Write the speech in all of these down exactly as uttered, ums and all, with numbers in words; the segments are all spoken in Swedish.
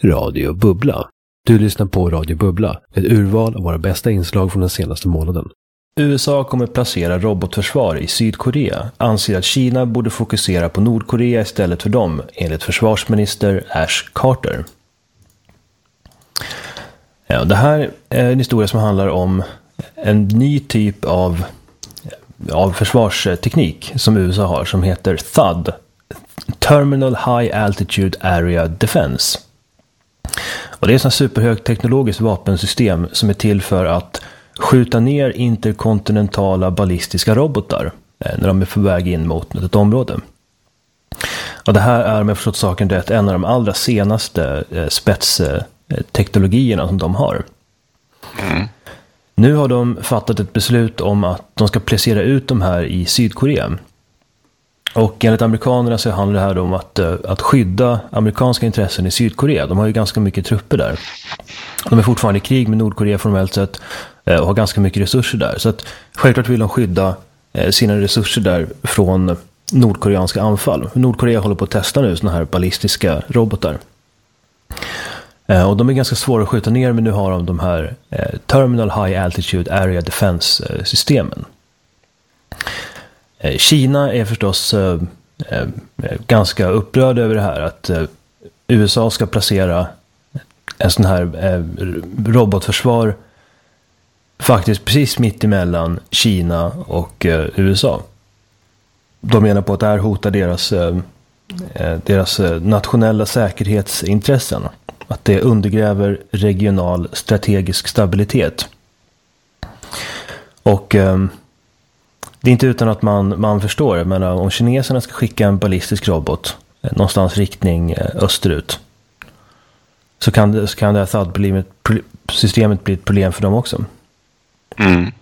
Radio Bubbla. Du lyssnar på Radio Bubbla, ett urval av våra bästa inslag från den senaste månaden. U S A kommer placera robotförsvar i Sydkorea, anser att Kina borde fokusera på Nordkorea istället för dem, enligt försvarsminister Ash Carter. Ja, det här är en historia som handlar om en ny typ av, av försvarsteknik som U S A har, som heter T H A D, Terminal High Altitude Area Defense. Och det är ett superhögteknologiskt vapensystem som är till för att skjuta ner interkontinentala ballistiska robotar när de är på väg in mot ett område. Och det här är, om jag förstått saken rätt, en av de allra senaste spetsteknologierna som de har. Mm. Nu har de fattat ett beslut om att de ska placera ut de här i Sydkorea. Och enligt amerikanerna så handlar det här om att, att skydda amerikanska intressen i Sydkorea. De har ju ganska mycket trupper där. De är fortfarande i krig med Nordkorea formellt sett och har ganska mycket resurser där. Så att självklart vill de skydda sina resurser där från nordkoreanska anfall. Nordkorea håller på att testa nu såna här ballistiska robotar. Och de är ganska svåra att skjuta ner, men nu har de de här Terminal High Altitude Area Defense-systemen. Kina är förstås eh, eh, ganska upprörd över det här, att eh, U S A ska placera en sån här eh, robotförsvar faktiskt precis mitt emellan Kina och eh, U S A. De menar på att det här hotar deras, eh, deras nationella säkerhetsintressen, att det undergräver regional strategisk stabilitet. Och eh, det är inte utan att man, man förstår, men om kineserna ska skicka en ballistisk robot någonstans riktning österut, så kan det, så kan det här T H A D-systemet bli ett problem för dem också. Mm.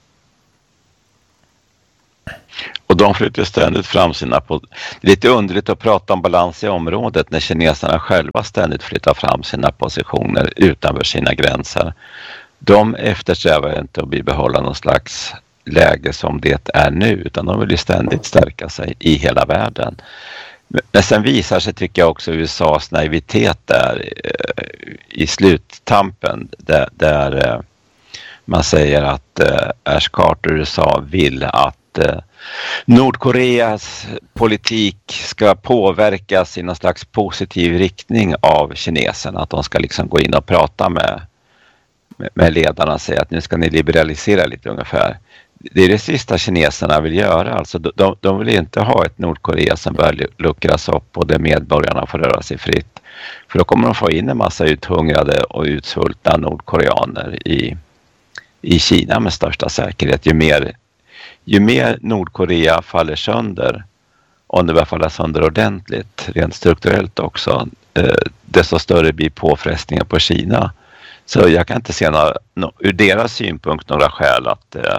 Och de flyttar ständigt fram sina... På... Det är lite underligt att prata om balans i området när kineserna själva ständigt flyttar fram sina positioner utanför sina gränser. De eftersträvar inte att bibehålla någon slags läge som det är nu, utan de vill ju ständigt stärka sig i hela världen. Men sen visar sig, tycker jag, också U S A:s naivitet där eh, i sluttampen, där, där eh, man säger att eh, Ash Carter U S A vill att eh, Nordkoreas politik ska påverkas i någon slags positiv riktning av kineserna, att de ska liksom gå in och prata med, med, med ledarna och säga att nu ska ni liberalisera lite ungefär. Det är det sista kineserna vill göra. Alltså de, de vill inte ha ett Nordkorea som börjar luckras upp och där medborgarna får röra sig fritt. För då kommer de få in en massa uthungrade och utsvultna nordkoreaner i, i Kina med största säkerhet. Ju mer, ju mer Nordkorea faller sönder, om det börjar falla sönder ordentligt, rent strukturellt också, eh, desto större blir påfrestningar på Kina. Så jag kan inte se några, ur deras synpunkt några skäl att eh,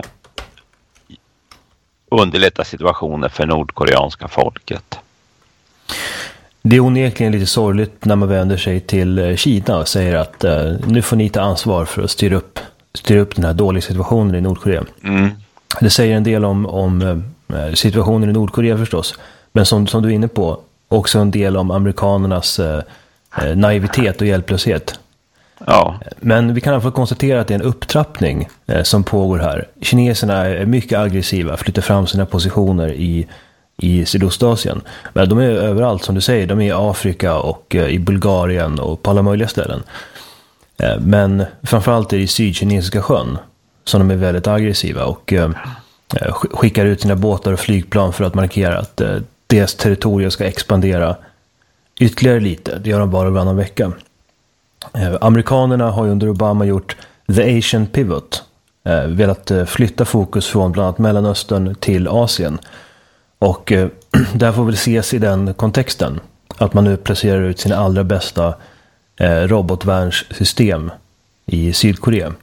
underlätta situationer för nordkoreanska folket. Det är onekligen lite sorgligt när man vänder sig till Kina och säger att uh, nu får ni ta ansvar för att styra upp, styra upp den här dåliga situationen i Nordkorea. Mm. Det säger en del om, om uh, situationen i Nordkorea förstås, men som, som du är inne på, också en del om amerikanernas uh, naivitet och hjälplöshet. Ja. Men vi kan i alla fall konstatera att det är en upptrappning eh, som pågår här. Kineserna är mycket aggressiva, flyttar fram sina positioner i, i Sydostasien. Men de är överallt, som du säger. De är i Afrika och eh, i Bulgarien och på alla möjliga ställen. Eh, men framförallt är det i Sydkinesiska sjön som de är väldigt aggressiva och eh, skickar ut sina båtar och flygplan för att markera att eh, deras territorium ska expandera ytterligare lite. Det gör de bara varannan vecka. Eh, amerikanerna har ju under Obama gjort The Asian Pivot, eh, velat eh, flytta fokus från bland annat Mellanöstern till Asien. Och eh, där får väl ses i den kontexten att man nu placerar ut sina allra bästa eh, robotvärnssystem i Sydkorea.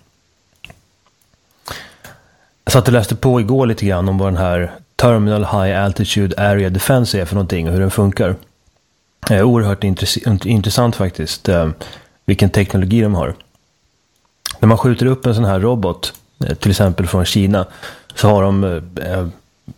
Jag satt och läste på igår lite grann om vad den här Terminal High Altitude Area Defense är för någonting och hur den funkar. Eh, oerhört intress- intressant faktiskt. Eh, vilken teknologi de har. När man skjuter upp en sån här robot, till exempel från Kina, så har de eh,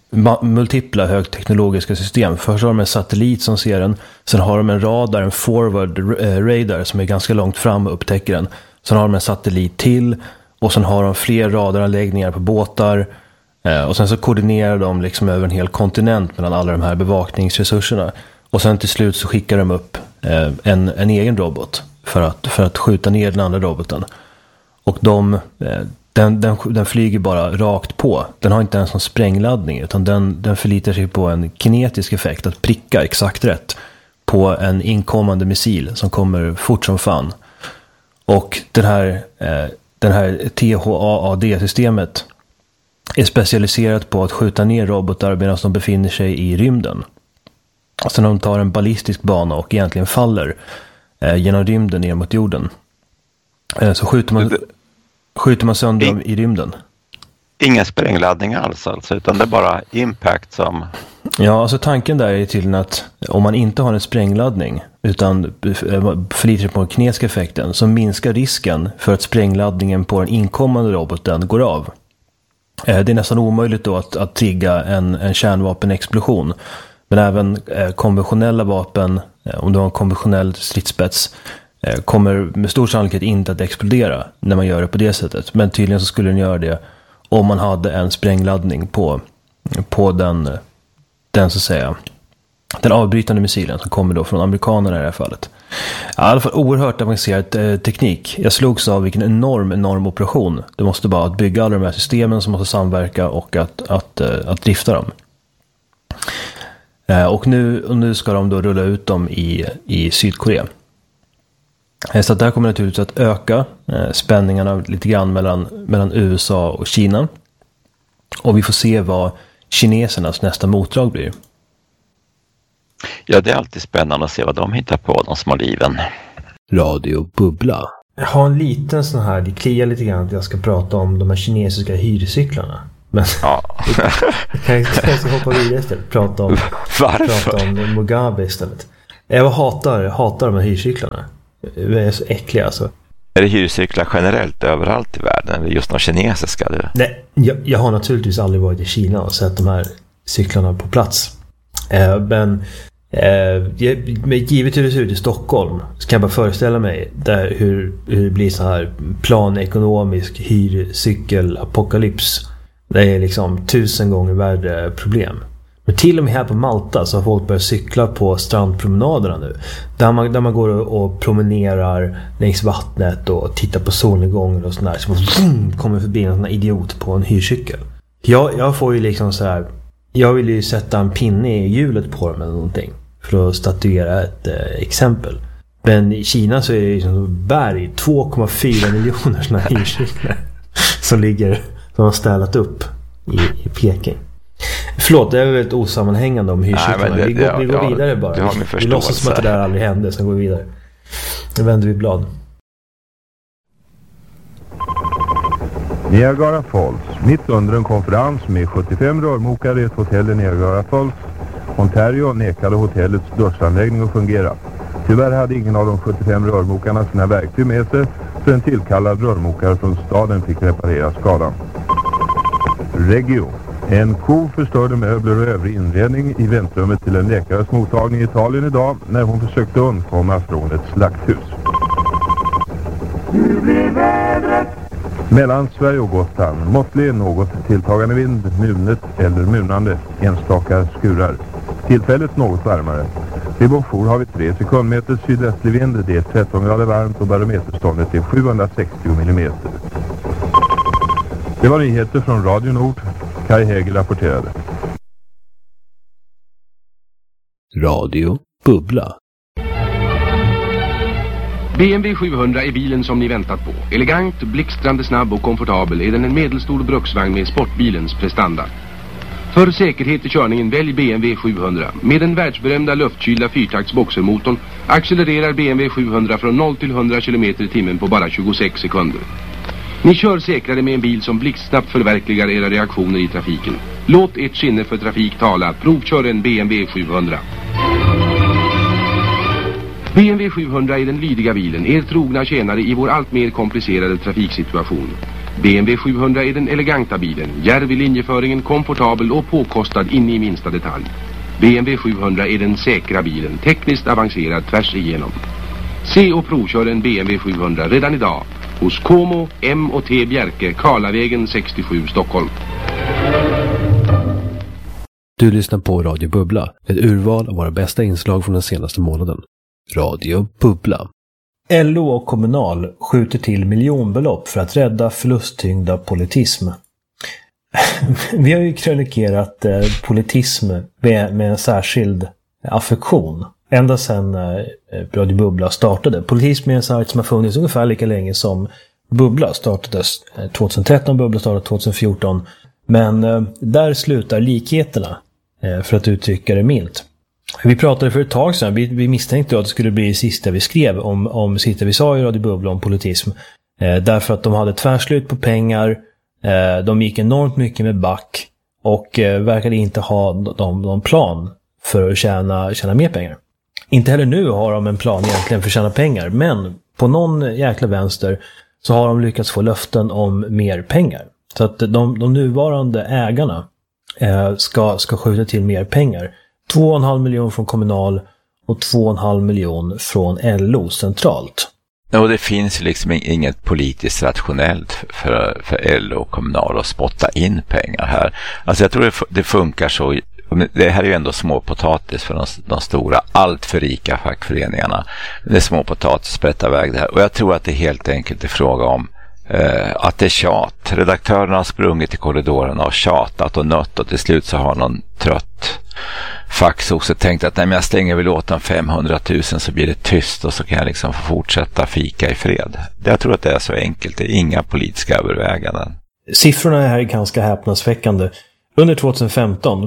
ma- multipla högteknologiska system. Först har de en satellit som ser den, sen har de en radar, en forward eh, radar som är ganska långt fram och upptäcker den. Sen har de en satellit till och sen har de fler radaranläggningar på båtar eh, och sen så koordinerar de liksom över en hel kontinent mellan alla de här bevakningsresurserna. Och sen till slut så skickar de upp eh, en, en egen robot för att, för att skjuta ner den andra roboten. Och de, eh, den, den, den flyger bara rakt på. Den har inte ens någon sprängladdning, utan den, den förlitar sig på en kinetisk effekt att pricka exakt rätt på en inkommande missil som kommer fort som fan. Och den här, eh, den här T H A A D-systemet är specialiserat på att skjuta ner robotar medan de befinner sig i rymden. Alltså när de tar en ballistisk bana och egentligen faller eh, genom rymden ner mot jorden. Eh, så skjuter man, skjuter man sönder dem i rymden. Ingen sprängladdning alls alltså, utan det är bara impact som... Ja, alltså tanken där är tydligen att om man inte har en sprängladdning utan förlitar sig på den kinesiska effekten, så minskar risken för att sprängladdningen på den inkommande roboten går av. Eh, det är nästan omöjligt då att, att trigga en, en kärnvapenexplosion. Men även eh, konventionella vapen, eh, om du har en konventionell stridsspets, eh, kommer med stor sannolikhet inte att explodera när man gör det på det sättet. Men tydligen så skulle den göra det om man hade en sprängladdning på, på den, den så att säga, den avbrytande missilen som kommer då från amerikanerna i det här fallet. Ja, i alla fall oerhört avancerad eh, teknik. Jag slogs av vilken enorm, enorm operation. Det måste bara att bygga alla de här systemen som måste samverka och att, att, att, att drifta dem. Och nu, och nu ska de då rulla ut dem i, i Sydkorea. Så att det här kommer naturligtvis att öka spänningarna lite grann mellan, mellan U S A och Kina. Och vi får se vad kinesernas nästa motdrag blir. Ja, det är alltid spännande att se vad de hittar på, de små liven. Radio Bubbla. Jag har en liten sån här, det kliar lite grann att jag ska prata om de här kinesiska hyrcyklarna. Men ja. jag ska hoppa vidare istället. Prata om, prata om Mugabe istället. Jag hatar, hatar de här hyrcyklarna. Det är så äckliga alltså. Är det hyrcyklar generellt överallt i världen? Eller just de kinesiska? Du? Nej, jag, jag har naturligtvis aldrig varit i Kina och sett de här cyklarna på plats. Eh, men eh, givet hur det ser ut i Stockholm så kan jag bara föreställa mig där hur, hur det blir så här planekonomisk hyrcykelapokalyps. Det är liksom tusen gånger värre problem. Men till och med här på Malta så har folk börjat cykla på strandpromenaderna nu. Där man, där man går och, och promenerar längs vattnet och tittar på solnedgången och sådär. Så vroom, kommer förbi en sån här idiot på en hyrcykel. Jag, jag får ju liksom så här. Jag vill ju sätta en pinne i hjulet på dem eller någonting. För att statuera ett eh, exempel. Men i Kina så är det liksom berg. två komma fyra miljoner såna här hyrcyklar. Som ligger... som har ställat upp i, i Peking. Förlåt, det är väldigt osammanhängande om hyrcyklarna. Vi går, ja, vi går ja, vidare bara. Vi låtsas som att det där aldrig hände, sen går vi vidare. Nu vänder vi blad. Niagara Falls, mitt under en konferens med sjuttiofem rörmokare i ett hotell i Niagara Falls. Ontario nekade hotellets dörrsanläggning att fungera. Tyvärr hade ingen av de sjuttiofem rörmokarna sina verktyg med sig, så en tillkallad rörmokare från staden fick reparera skadan. Regio. En ko förstörde möbler och övrig inredning i väntrummet till en läkares mottagning i Italien idag när hon försökte undkomma från ett slakthus. Nu blir vädret! Mellan Sverige och Gotland, måttlig något tilltagande vind, munet eller munande, enstaka skurar. Tillfället något varmare. Vid Bonjour har vi tre sekundmeter sydöstlig vind, det är tretton grader varmt och barometerståndet är sjuhundrasextio millimeter. Det var nyheter från Radio Nord. Kai Häger rapporterade. Radio Bubbla. B M W sjuhundra är bilen som ni väntat på. Elegant, blixtrande snabb och komfortabel är den en medelstor bruksvagn med sportbilens prestanda. För säkerhet i körningen välj B M W sjuhundra. Med den världsberömda luftkylda fyrtakts boxermotorn accelererar B M W sjuhundra från noll till hundra kilometer i timmen på bara tjugosex sekunder. Ni kör säkrare med en bil som blixtsnabbt förverkligar era reaktioner i trafiken. Låt ert sinne för trafik tala. Provkör en B M W sjuhundra. B M W sjuhundra är den lydiga bilen, er trogna tjänare i vår allt mer komplicerade trafiksituation. B M W sjuhundra är den eleganta bilen, djärv i linjeföringen, komfortabel och påkostad in i minsta detalj. B M W sjuhundra är den säkra bilen, tekniskt avancerad tvärs igenom. Se och provkör en B M W sjuhundra redan idag hos Como M och T Bjerke, Karlavägen sextiosju, Stockholm. Du lyssnar på Radio Bubbla, ett urval av våra bästa inslag från den senaste månaden. Radio Bubbla. L O och Kommunal skjuter till miljonbelopp för att rädda förlusttyngda politism. Vi har ju krönikerat eh, politism med, med en särskild affektion. Ända sedan eh, Radio Bubbla startade. Politism är en sajt som har funnits ungefär lika länge som Bubbla startades. Eh, tjugohundratretton, Bubbla startade tjugohundrafjorton. Men eh, där slutar likheterna, eh, för att uttrycka det milt. Vi pratade för ett tag sedan, vi, vi misstänkte att det skulle bli det sista vi skrev om, om sista vi sa i Radio Bubbla om politism. Eh, därför att de hade tvärslut på pengar, eh, de gick enormt mycket med back och eh, verkade inte ha någon plan för att tjäna, tjäna mer pengar. Inte heller nu har de en plan egentligen för att tjäna pengar, men på någon jäkla vänster så har de lyckats få löften om mer pengar. Så att de, de nuvarande ägarna eh, ska, ska skjuta till mer pengar. två komma fem miljoner från Kommunal och två komma fem miljoner från L O centralt. Och det finns liksom inget politiskt rationellt för, för L O och Kommunal att spotta in pengar här. Alltså jag tror det, det funkar så. Det här är ju ändå småpotatis för de, de stora, allt för rika fackföreningarna. Det är småpotatis, sprätta väg det här. Och jag tror att det helt enkelt är fråga om eh, att det är tjat. Redaktörerna har sprungit i korridorerna och tjatat och nött, och till slut så har någon trött facksosse tänkt att nej, men jag stänger väl åt om femhundratusen så blir det tyst och så kan jag liksom få fortsätta fika i fred. Jag tror att det är så enkelt. Det är inga politiska överväganden. Siffrorna här är ganska häpnadsväckande. Under tjugohundrafemton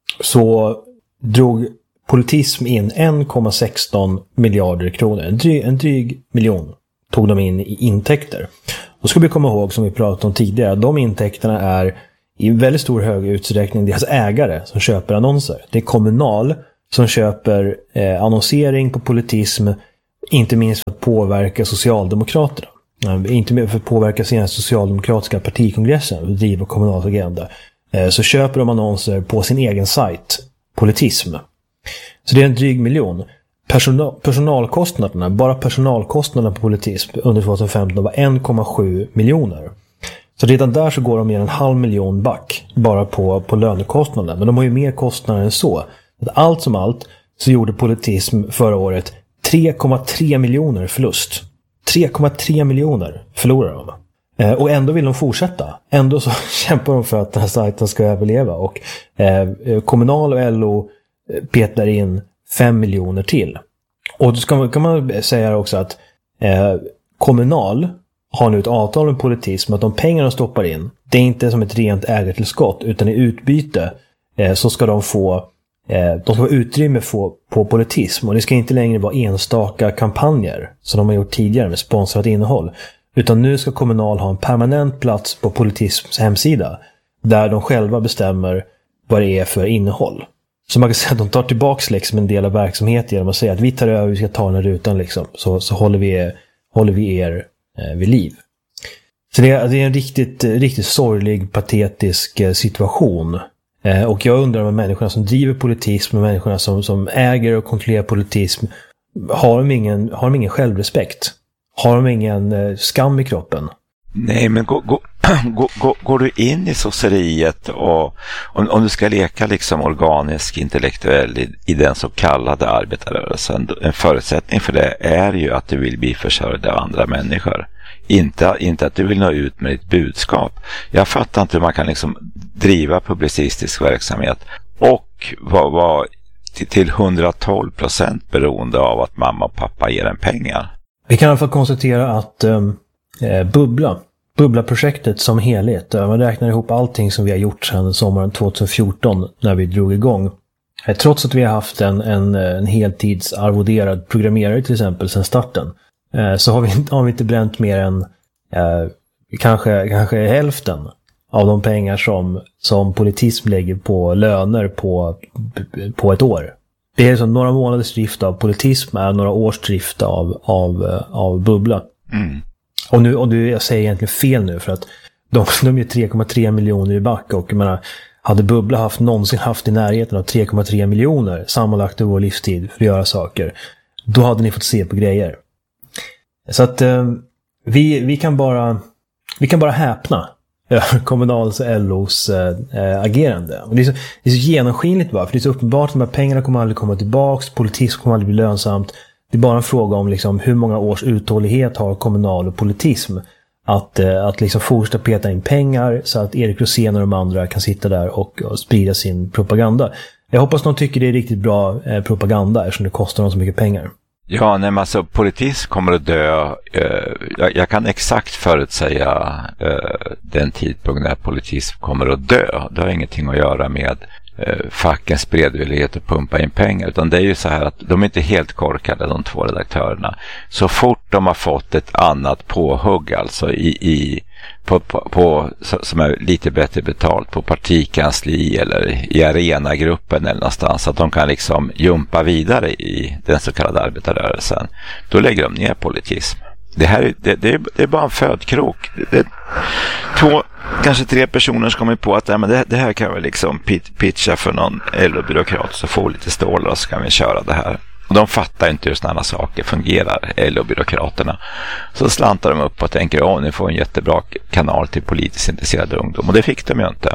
så drog politism in en komma sexton miljarder kronor. En dryg, en dryg miljon tog de in i intäkter. Och ska vi komma ihåg, som vi pratade om tidigare, de intäkterna är i väldigt stor hög utsträckning deras ägare som köper annonser. Det är Kommunal som köper eh, annonsering på politism, inte minst för att påverka Socialdemokraterna. Eh, inte minst för att påverka sina socialdemokratiska partikongressen och driva Kommunals agenda. Eh, så köper de annonser på sin egen sajt, politism. Så det är en dryg miljon. Personal, personalkostnaderna, bara personalkostnaderna på politism under tjugohundrafemton var en komma sju miljoner. Så redan där så går de mer en halv miljon back bara på, på lönekostnaden. Men de har ju mer kostnader än så. Allt som allt så gjorde politism förra året tre komma tre miljoner förlust. tre komma tre miljoner förlorar de. Eh, och ändå vill de fortsätta. Ändå så kämpar de för att den här sajten ska överleva. Och eh, Kommunal och L O petar in fem miljoner till. Och då ska, kan man säga också att eh, Kommunal har nu ett avtal med politism att de pengar de stoppar in, det är inte som ett rent ägartillskott, utan i utbyte eh, så ska de få eh, de ska få utrymme få, på politism, och det ska inte längre vara enstaka kampanjer som de har gjort tidigare med sponsrat innehåll, utan nu ska Kommunal ha en permanent plats på politisms hemsida där de själva bestämmer vad det är för innehåll. Så man kan säga att de tar tillbaks liksom en del av verksamheten genom att säga att vi tar över, vi ska ta den här rutan liksom, så, så håller vi, håller vi er vid liv. Så det är, det är en riktigt, riktigt sorglig, patetisk situation. Eh, och jag undrar om människorna som driver politism, människorna som, som äger och kontrollerar politism, har de ingen, har de ingen självrespekt? Har de ingen eh, skam i kroppen? Nej, men gå, gå, gå, gå, går du in i sosseriet och om, om du ska leka liksom organisk, intellektuell i, i den så kallade arbetarrörelsen, en förutsättning för det är ju att du vill bli försörjd av andra människor. Inte, inte att du vill nå ut med ditt budskap. Jag fattar inte hur man kan liksom driva publicistisk verksamhet och vara var till, till hundratolv procent beroende av att mamma och pappa ger en pengar. Vi kan i alla fall konstatera att um... Eh, Bubbla. Bubbla-projektet som helhet. Man räknar ihop allting som vi har gjort sedan sommaren tjugohundrafjorton när vi drog igång. Eh, trots att vi har haft en, en, en heltidsarvoderad programmerare till exempel sedan starten. Eh, så har vi, har vi inte bränt mer än eh, kanske, kanske hälften av de pengar som, som politism lägger på löner på, på ett år. Det är som några månaders drift av politism är några års drift av, av, av Bubbla. Mm. Och nu, och nu, jag säger egentligen fel nu, för att De, de är tre komma tre miljoner i back och jag menar, hade Bubbla haft någonsin haft i närheten av tre komma tre miljoner sammanlagt över vår livstid för att göra saker, då hade ni fått se på grejer. Så att eh, vi, vi kan bara vi kan bara häpna över Kommunals och L O:s äh, agerande. Och det, är så, det är så genomskinligt bara, för det är så uppenbart att de här pengarna kommer aldrig komma tillbaks, politik kommer aldrig bli lönsamt. Det är bara en fråga om liksom, hur många års uthållighet har Kommunal och politism att, äh, att liksom fortsätta peta in pengar så att Erik Rosén och de andra kan sitta där och, och sprida sin propaganda. Jag hoppas de tycker det är riktigt bra eh, propaganda eftersom det kostar dem så mycket pengar. Ja, nej, men alltså politiskt kommer att dö. Eh, jag, jag kan exakt förutsäga eh, den tidpunkt när politiskt kommer att dö. Det har ingenting att göra med eh, fackens beredvillighet att pumpa in pengar, utan det är ju så här att de är inte helt korkade, de två redaktörerna. Så fort de har fått ett annat påhugg, alltså i, i på, på, på, som är lite bättre betalt på partikansli eller i arenagruppen eller någonstans, att de kan liksom jumpa vidare i den så kallade arbetarrörelsen, då lägger de ner politism. Det här är, det, det är, det är bara en födkrok. Det är två, kanske tre personer som kommer på att ja, men det, det här kan vi liksom pitcha för någon L O-byråkrat så får lite stålar och så kan vi köra det här. Och de fattar inte hur sådana saker fungerar, L O-byråkraterna. Så slantar de upp och tänker, åh, ni får en jättebra kanal till politiskt intresserade ungdom. Och det fick de ju inte.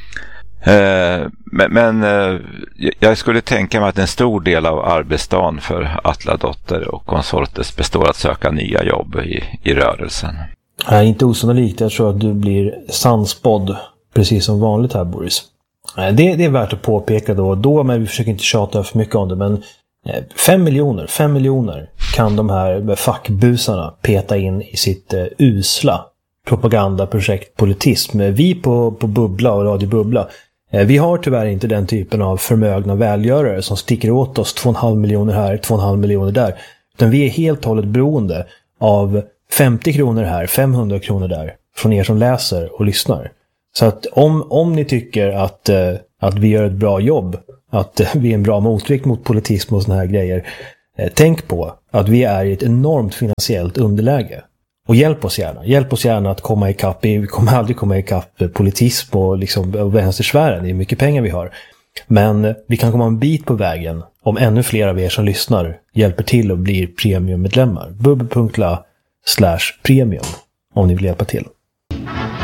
Eh, men men eh, jag skulle tänka mig att en stor del av arbetsdagen för Atladotter och konsortes består att söka nya jobb i, i rörelsen. Nej, inte osannolikt. Jag tror att du blir sannspådd precis som vanligt här, Boris. Det, det är värt att påpeka då och då, men vi försöker inte tjata för mycket om det, men Fem miljoner, fem miljoner kan de här fackbusarna peta in i sitt uh, usla propagandaprojekt politism. Vi på, på Bubbla och Radio Bubbla, eh, vi har tyvärr inte den typen av förmögna välgörare som sticker åt oss två och en halv miljoner här, två och en halv miljoner där. Utan vi är helt och hållet beroende av femtio kronor här, femhundra kronor där från er som läser och lyssnar. Så att om, om ni tycker att, uh, att vi gör ett bra jobb, att vi är en bra motvikt mot politism och såna här grejer. Tänk på att vi är i ett enormt finansiellt underläge. Och hjälp oss gärna. Hjälp oss gärna att komma ikapp. Vi kommer aldrig komma ikapp politism och, liksom, och vänstersfären. Det är mycket pengar vi har. Men vi kan komma en bit på vägen om ännu fler av er som lyssnar hjälper till och blir premiummedlemmar. bubbel punkt la slash premium om ni vill hjälpa till.